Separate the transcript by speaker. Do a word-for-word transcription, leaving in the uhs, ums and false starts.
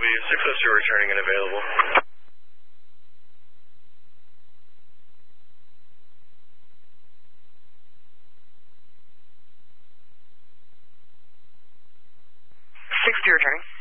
Speaker 1: six oh two returning and available.
Speaker 2: sixty returning.